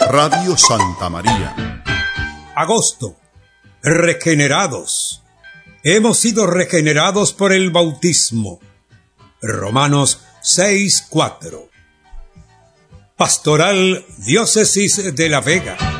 Radio Santa María. Agosto. Regenerados. Hemos sido regenerados por el bautismo. Romanos 6:4. Pastoral Diócesis de La Vega.